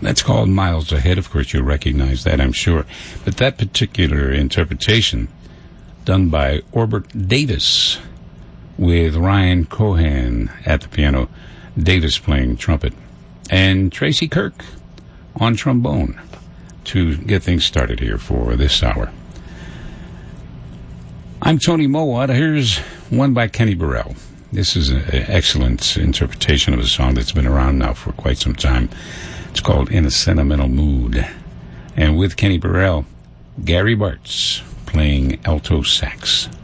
That's called Miles Ahead. Of course, you'll recognize that, I'm sure. But that particular interpretation, done by Orbert Davis, with Ryan Cohan at the piano, Davis playing trumpet, and Tracy Kirk on trombone, to get things started here for this hour. I'm Tony Mowat. Here's one by Kenny Burrell. This is an excellent interpretation of a song that's been around now for quite some time. It's called In a Sentimental Mood. And with Kenny Burrell, Gary Bartz playing alto sax.